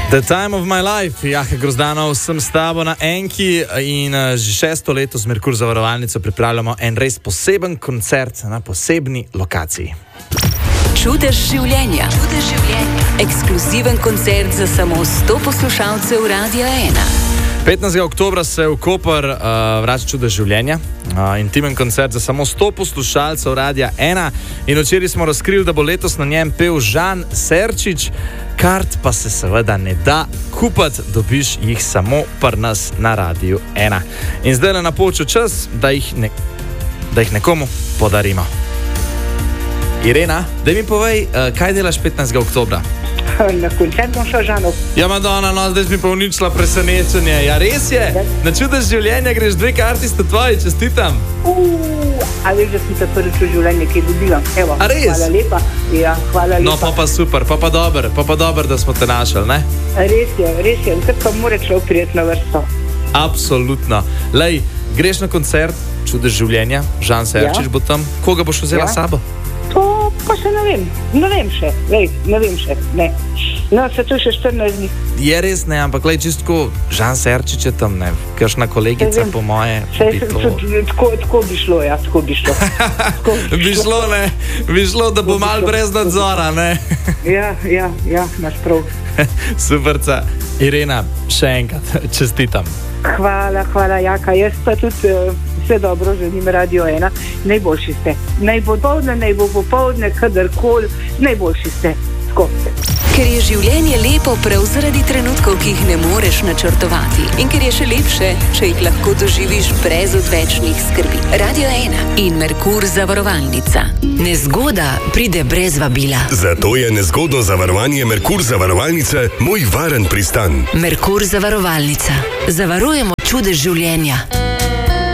The time of my life, Jaka Grozdanov, sem s tabo na Enki in že 6. leto z Merkur zavarovalnico pripravljamo en res poseben koncert na posebni lokaciji. Čudež življenja. Ekskluziven koncert za samo 100 poslušalcev Radia 1. 15. oktobra se v Koper vrača Čudež življenja, intimen koncert za samo 100 poslušalcev Radia 1 in včeraj smo razkrili, da bo letos na njem pel Žan Serčič, kart pa se seveda ne da kupati, dobiš jih samo pri nas na Radiu 1. In zdaj je napočil čas, da jih nekomu podarimo. Irena, daj mi povej, kaj delaš 15. oktobra? Na koncert bom šel Žanov. Ja, Madonna, no, zdaj mi pa uničila presenečenje. Ja, res je? Na Čudež življenja greš 2 karti, sta tvoji, čestitam. A veš, da sem te prvič v življenju, ki je dobila. Evo, a res? Hvala lepa. Ja, hvala lepa. No, pa super, pa dober, da smo te našli, ne? Res je. Vse pa mora človek prijeti na vrsto. Absolutno. Lej, greš na koncert Čudež življenja, Žan Serčič bo tam. Koga boš vzela s sabo? To pa še ne vem. Ne vem še. Ne. No, se tu še 14 dni. Je res, ne, ampak lej, čistko Žan Serčič je tam, ne. Kakšna kolegica po moje. Tako bi šlo, ja, tako bi šlo. Bi šlo, da bo malo brez nadzora, ne. Ja, imaš prav. Superca. Irena, še enkrat, čestitam. Hvala, Jaka. Jaz pa tudi vse dobro želim Radio 1. Najboljši ste. Naj bo popoldne, kadarkoli, najboljši ste. Tako. Ker je življenje lepo prav zaradi trenutkov, ki jih ne moreš načrtovati. In ker je še lepše, če jih lahko doživiš brez odvečnih skrbi. Radio 1 in Merkur zavarovalnica. Nezgoda pride brez vabila. Zato je nezgodno zavarovanje Merkur zavarovalnice moj varen pristan. Merkur zavarovalnica. Zavarujemo čudež življenja.